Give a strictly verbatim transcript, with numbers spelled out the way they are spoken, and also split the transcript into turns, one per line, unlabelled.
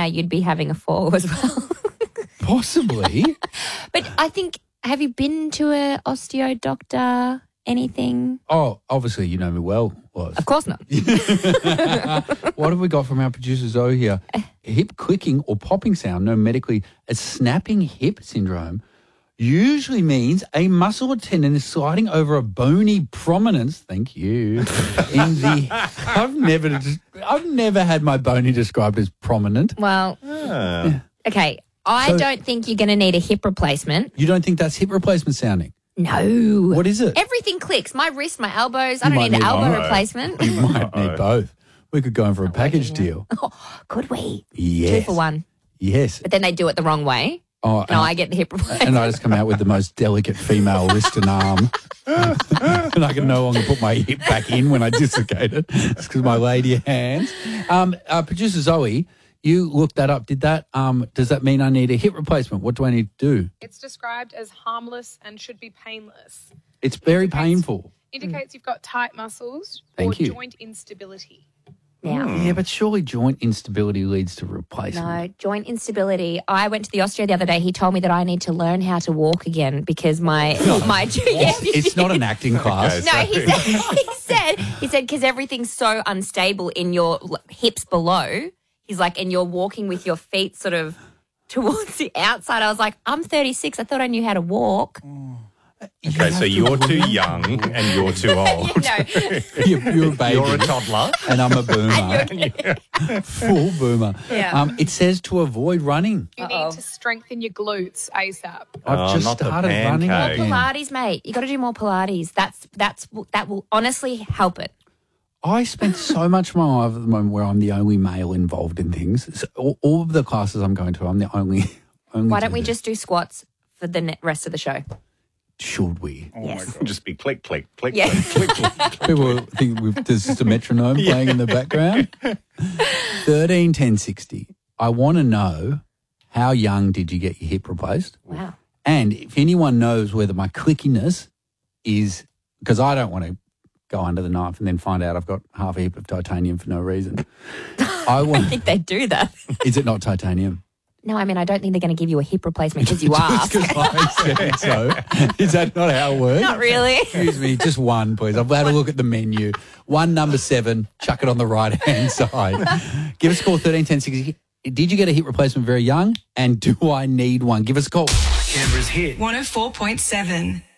now you'd be having a fall as well.
Possibly.
But I think, have you been to a osteo doctor, anything?
Oh, obviously you know me well, Was.
Of course not.
What have we got from our producer Zoe here? Hip clicking or popping sound, known medically as snapping hip syndrome, usually means a muscle or tendon is sliding over a bony prominence. Thank you. In the, I've never, I've never had my bony described as prominent.
Well,
Ah.
okay. I
So-
don't think you're going to need a hip replacement.
You don't think that's hip replacement sounding?
No.
What is it?
Everything clicks. My wrist, my elbows. I
You
don't
might
need an
need
elbow
both.
replacement.
You might need both. We could go in for a package deal.
Could we?
Yes.
Two for one.
Yes.
But then they do it the wrong way.
Oh,
No, I get the hip replacement.
and I just come out with the most delicate female wrist and arm. And I can no longer put my hip back in when I dislocate it. It's because my lady hands. Um, uh, producer Zoe, you looked that up. Did that? Um, does that mean I need a hip replacement? What do I need to do?
It's described as harmless and should be painless.
It's very painful.
Indicates you've got tight muscles
Thank
or
you.
joint instability.
Now.
Yeah, but surely joint instability leads to replacement.
No, joint instability. I went to the osteo the other day. He told me that I need to learn how to walk again because my my yes,
It's not an acting class.
Okay.
No, he said he said he said because everything's so unstable in your l- hips below. He's like, and you're walking with your feet sort of towards the outside. I was like, I'm thirty-six. I thought I knew how to walk.
Okay, so you're too young and you're too old.
no,
You're, you're a baby.
You're a toddler.
and I'm a boomer. Full boomer.
Yeah.
Um, it says to avoid running.
You
Uh-oh.
need to strengthen your glutes ASAP.
I've
Oh,
just
not the
started running
pancake.
again.
Pilates, mate. You got to do more Pilates. That's that's that will honestly help it.
I spent so much of my life at the moment where I'm the only male involved in things. So all, all of the classes I'm going to, I'm the only. only
Why don't we
gender.
just do squats for the ne- rest of the show?
Should we?
Yes.
Just be click, click, click,
Yeah.
click, click, click.
People think we've, there's just a metronome playing in the background. Thirteen ten sixty. I want to know, how young did you get your hip replaced?
Wow.
And if anyone knows whether my clickiness is, because I don't want to go under the knife and then find out I've got half a hip of titanium for no reason. I
I
want.
think they do that.
Is it not titanium?
No, I mean, I don't think they're going to give you a hip replacement because you ask.
Just 'cause I said so. Is that not how it works?
Not really.
Excuse me, just one, please. I've had a look at the menu. One, number seven, chuck it on the right-hand side. Give us a call, thirteen ten sixty. Did you get a hip replacement very young? And do I need one? Give us a call.
Canberra's hit.
one oh four point seven.